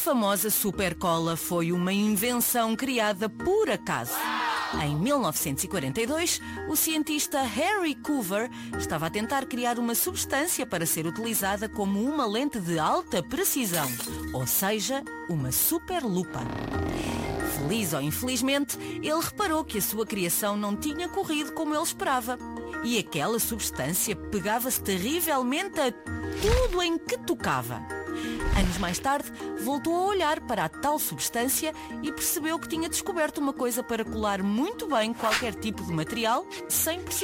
famosa supercola foi uma invenção criada por acaso. Em 1942, o cientista Harry Coover estava a tentar criar uma substância para ser utilizada como uma lente de alta precisão, ou seja, uma superlupa. Feliz ou infelizmente, ele reparou que a sua criação não tinha corrido como ele esperava. E aquela substância pegava-se terrivelmente a tudo em que tocava. Anos mais tarde, voltou a olhar para a tal substância e percebeu que tinha descoberto uma coisa para colar muito bem qualquer tipo de material sem precisar